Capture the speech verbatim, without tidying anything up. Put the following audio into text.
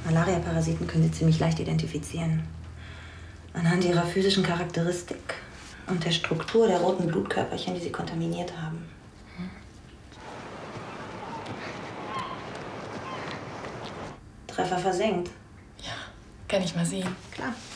Malaria-Parasiten können Sie ziemlich leicht identifizieren. Anhand ihrer physischen Charakteristik und der Struktur der roten Blutkörperchen, die sie kontaminiert haben. Treffer versenkt. Ja, kann ich mal sehen. Klar.